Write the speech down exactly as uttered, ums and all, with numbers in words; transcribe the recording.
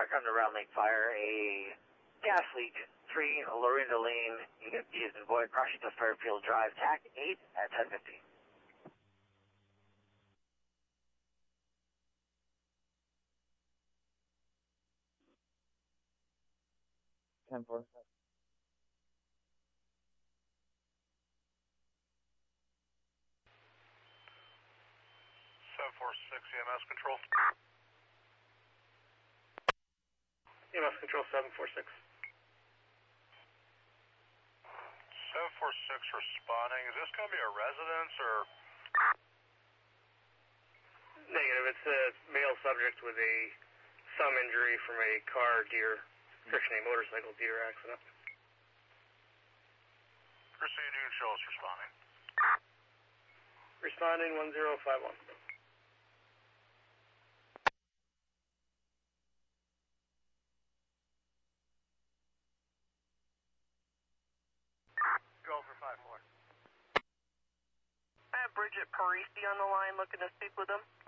Park on the Round Lake Fire, a gas leak, three, Lorinda Lane, U as in boy, crossing to Fairfield Drive, T A C eight at ten fifty. ten four. seven four six E M S control. E M S control seven four six. seven four six responding. Is this going to be a residence or? Negative. It's a male subject with a some injury from a car deer, friction a motorcycle deer accident. Proceed to show us responding. Responding one zero five one. Go for five four. I have Bridget Parisi on the line looking to speak with him.